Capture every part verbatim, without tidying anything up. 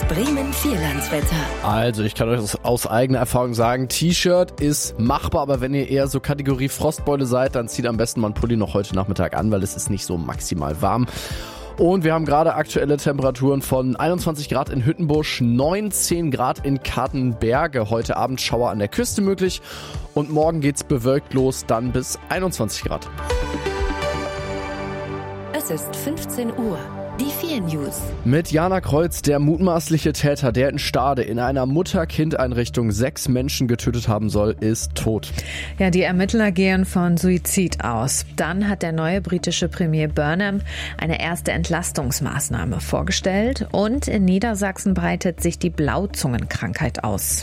Bremen Vierlandswetter. Also ich kann euch das aus eigener Erfahrung sagen, T-Shirt ist machbar, aber wenn ihr eher so Kategorie Frostbeule seid, dann zieht am besten mal einen Pulli noch heute Nachmittag an, weil es ist nicht so maximal warm. Und wir haben gerade aktuelle Temperaturen von einundzwanzig Grad in Hüttenbusch, neunzehn Grad in Kattenberge. Heute Abend Schauer an der Küste möglich und morgen geht's bewölkt los, dann bis einundzwanzig Grad. Es ist fünfzehn Uhr. Die vier News. Mit Jana Kreuz, der mutmaßliche Täter, der in Stade in einer Mutter-Kind-Einrichtung sechs Menschen getötet haben soll, ist tot. Ja, die Ermittler gehen von Suizid aus. Dann hat der neue britische Premier Burnham eine erste Entlastungsmaßnahme vorgestellt und in Niedersachsen breitet sich die Blauzungenkrankheit aus.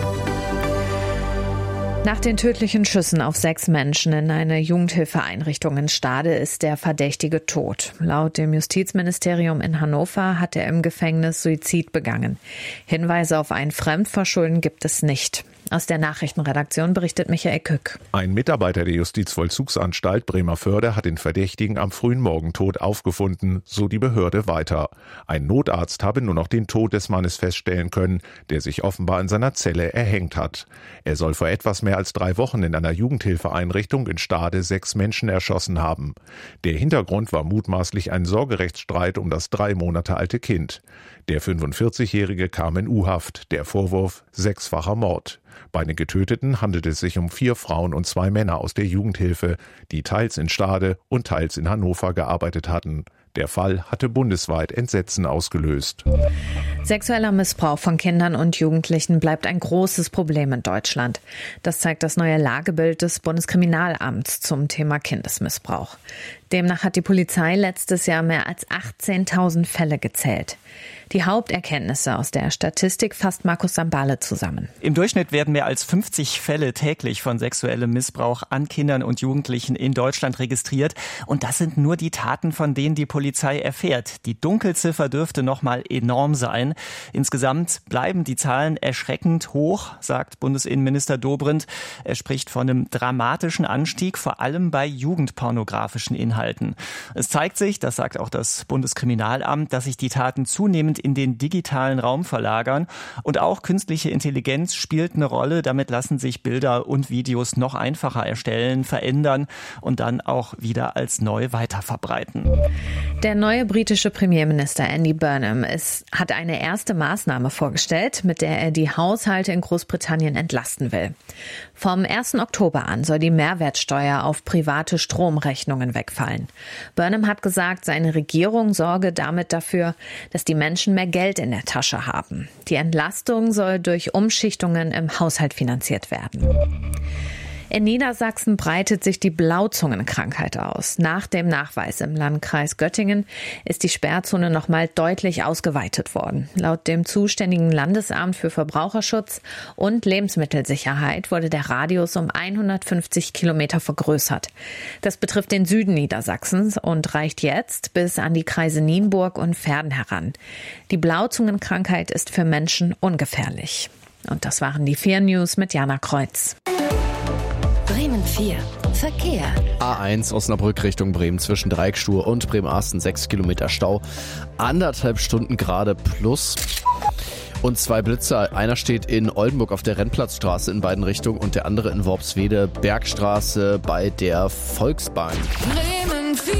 Nach den tödlichen Schüssen auf sechs Menschen in einer Jugendhilfeeinrichtung in Stade ist der Verdächtige tot. Laut dem Justizministerium in Hannover hat er im Gefängnis Suizid begangen. Hinweise auf ein Fremdverschulden gibt es nicht. Aus der Nachrichtenredaktion berichtet Michael Kück. Ein Mitarbeiter der Justizvollzugsanstalt Bremervörde hat den Verdächtigen am frühen Morgen tot aufgefunden, so die Behörde weiter. Ein Notarzt habe nur noch den Tod des Mannes feststellen können, der sich offenbar in seiner Zelle erhängt hat. Er soll vor etwas mehr als drei Wochen in einer Jugendhilfeeinrichtung in Stade sechs Menschen erschossen haben. Der Hintergrund war mutmaßlich ein Sorgerechtsstreit um das drei Monate alte Kind. Der fünfundvierzigjährige kam in U-Haft. Der Vorwurf sechsfacher Mord. Bei den Getöteten handelt es sich um vier Frauen und zwei Männer aus der Jugendhilfe, die teils in Stade und teils in Hannover gearbeitet hatten. Der Fall hatte bundesweit Entsetzen ausgelöst. Sexueller Missbrauch von Kindern und Jugendlichen bleibt ein großes Problem in Deutschland. Das zeigt das neue Lagebild des Bundeskriminalamts zum Thema Kindesmissbrauch. Demnach hat die Polizei letztes Jahr mehr als achtzehntausend Fälle gezählt. Die Haupterkenntnisse aus der Statistik fasst Markus Sambale zusammen. Im Durchschnitt werden mehr als fünfzig Fälle täglich von sexuellem Missbrauch an Kindern und Jugendlichen in Deutschland registriert. Und das sind nur die Taten, von denen die Polizei erfährt. Die Dunkelziffer dürfte noch mal enorm sein. Insgesamt bleiben die Zahlen erschreckend hoch, sagt Bundesinnenminister Dobrindt. Er spricht von einem dramatischen Anstieg, vor allem bei jugendpornografischen Inhalten. Es zeigt sich, das sagt auch das Bundeskriminalamt, dass sich die Taten zunehmend in den digitalen Raum verlagern. Und auch künstliche Intelligenz spielt eine Rolle. Damit lassen sich Bilder und Videos noch einfacher erstellen, verändern und dann auch wieder als neu weiterverbreiten. Der neue britische Premierminister Andy Burnham ist, hat eine erste Maßnahme vorgestellt, mit der er die Haushalte in Großbritannien entlasten will. Vom ersten Oktober an soll die Mehrwertsteuer auf private Stromrechnungen wegfallen. Burnham hat gesagt, seine Regierung sorge damit dafür, dass die Menschen mehr Geld in der Tasche haben. Die Entlastung soll durch Umschichtungen im Haushalt finanziert werden. In Niedersachsen breitet sich die Blauzungenkrankheit aus. Nach dem Nachweis im Landkreis Göttingen ist die Sperrzone noch mal deutlich ausgeweitet worden. Laut dem zuständigen Landesamt für Verbraucherschutz und Lebensmittelsicherheit wurde der Radius um hundertfünfzig Kilometer vergrößert. Das betrifft den Süden Niedersachsens und reicht jetzt bis an die Kreise Nienburg und Verden heran. Die Blauzungenkrankheit ist für Menschen ungefährlich. Und das waren die vier News mit Jana Kreuz. Bremen vier. Verkehr. A eins Osnabrück Richtung Bremen zwischen Dreieckstuhl und Bremerhaven sechs Kilometer Stau. Anderthalb Stunden gerade plus. Und zwei Blitzer. Einer steht in Oldenburg auf der Rennplatzstraße in beiden Richtungen und der andere in Worpswede Bergstraße bei der Volksbank. Bremen vier.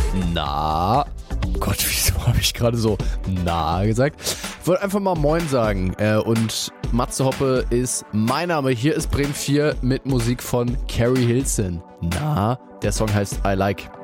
Na, oh Gott, wieso habe ich gerade so na gesagt? Ich wollte einfach mal Moin sagen. Äh, und Matze Hoppe ist mein Name. Hier ist Bremen vier mit Musik von Carrie Hilson. Na, der Song heißt I Like.